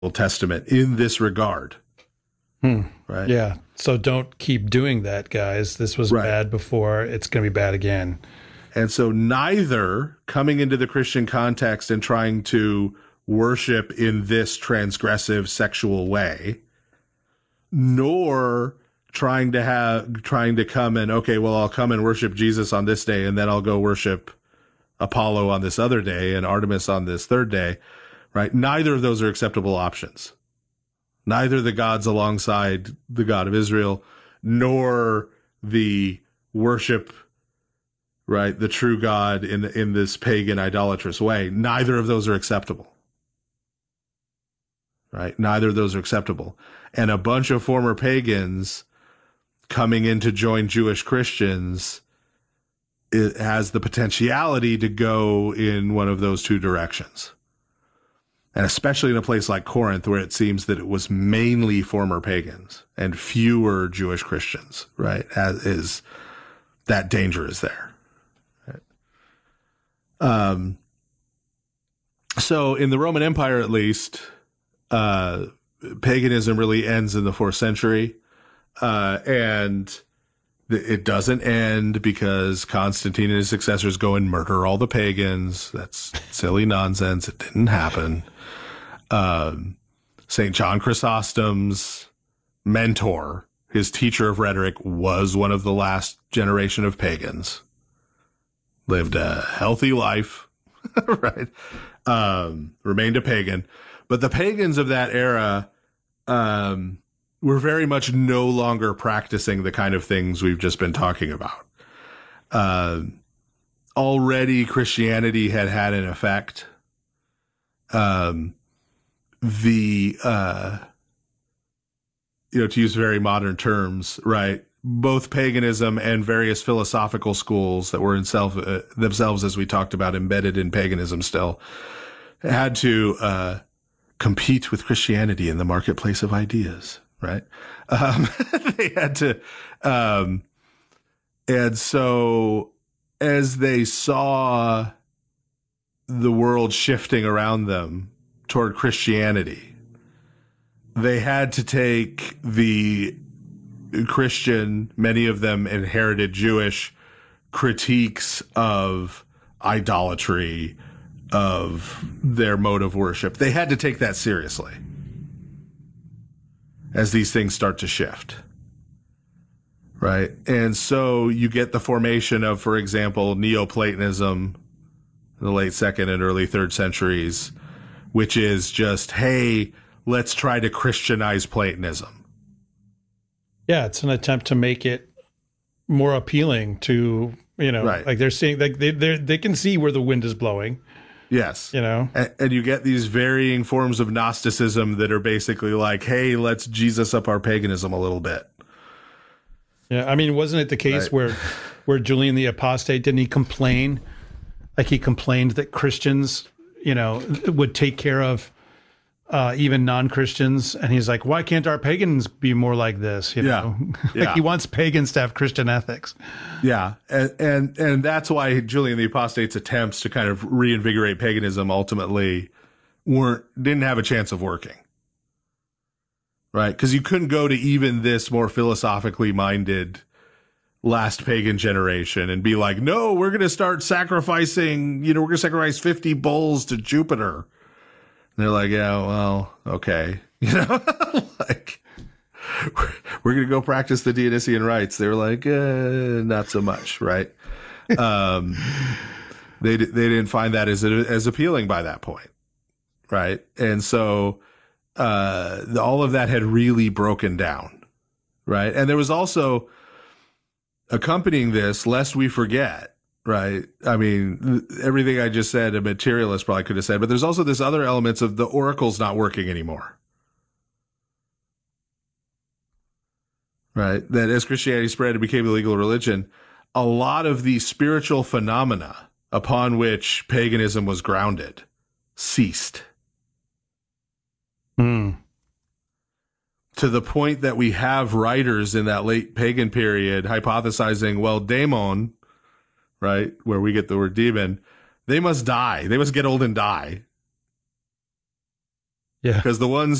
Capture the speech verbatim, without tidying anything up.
Testament in this regard. Hmm. Right. Yeah. So don't keep doing that, guys. This was right. bad before. It's going to be bad again. And so neither coming into the Christian context and trying to worship in this transgressive sexual way, nor trying to have, trying to come and, okay, well, I'll come and worship Jesus on this day, and then I'll go worship Apollo on this other day and Artemis on this third day, right? Neither of those are acceptable options. Neither the gods alongside the God of Israel, nor the worship, right, the true God in in this pagan idolatrous way. Neither of those are acceptable. Right? Neither of those are acceptable. And a bunch of former pagans coming in to join Jewish Christians, it has the potentiality to go in one of those two directions. And especially in a place like Corinth, where it seems that it was mainly former pagans and fewer Jewish Christians, right? As is that danger is there. Right? Um, so in the Roman Empire, at least, uh, paganism really ends in the fourth century. Uh, and th- it doesn't end because Constantine and his successors go and murder all the pagans. That's silly nonsense. It didn't happen. Um, Saint John Chrysostom's mentor, his teacher of rhetoric, was one of the last generation of pagans. Lived a healthy life, right? Um, remained a pagan. But the pagans of that era, um, were very much no longer practicing the kind of things we've just been talking about. Uh, already Christianity had had an effect. Um, the, uh, you know, to use very modern terms, right? Both paganism and various philosophical schools that were in self, uh, themselves, as we talked about, embedded in paganism still, had to, uh, compete with Christianity in the marketplace of ideas, right? Um, they had to, um, and so as they saw the world shifting around them toward Christianity, they had to take the Christian, many of them inherited Jewish critiques of idolatry, of their mode of worship. They had to take that seriously as these things start to shift. Right. And so you get the formation of, for example, Neoplatonism in the late second and early third centuries, which is just, hey, let's try to Christianize Platonism. Yeah, it's an attempt to make it more appealing to, you know, right. like they're seeing, like they they they can see where the wind is blowing. Yes. You know, and, and you get these varying forms of Gnosticism that are basically like, hey, let's Jesus up our paganism a little bit. Yeah. I mean, wasn't it the case right. where, where Julian the Apostate, didn't he complain? Like he complained that Christians, you know, would take care of uh, even non-Christians. And he's like, why can't our pagans be more like this? You know, yeah. like yeah. he wants pagans to have Christian ethics. Yeah. And, and, and that's why Julian the Apostate's attempts to kind of reinvigorate paganism ultimately weren't, didn't have a chance of working. Right. Cause you couldn't go to even this more philosophically minded last pagan generation and be like, no, we're going to start sacrificing, you know, we're going to sacrifice fifty bulls to Jupiter. And they're like, yeah, well, okay. You know, like, we're, we're going to go practice the Dionysian rites. They were like, eh, not so much, right? Um, they they didn't find that as as appealing by that point, right? And so uh, all of that had really broken down, right? And there was also accompanying this, lest we forget, right? I mean, everything I just said, a materialist probably could have said, but there's also this other elements of the oracle's not working anymore. Right? That as Christianity spread and became a legal religion, a lot of the spiritual phenomena upon which paganism was grounded ceased. Mm. To the point that we have writers in that late pagan period hypothesizing, well, daemon, right, where we get the word demon, they must die. They must get old and die Yeah. Because the ones